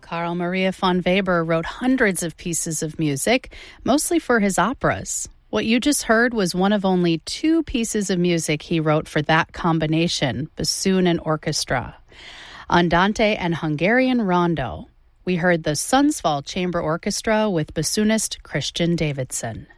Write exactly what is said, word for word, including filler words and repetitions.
Carl Maria von Weber wrote hundreds of pieces of music, mostly for his operas. What you just heard was one of only two pieces of music he wrote for that combination, bassoon and orchestra. Andante and Hungarian Rondo. We heard the Sundsvall Chamber Orchestra with bassoonist Christian Davidson.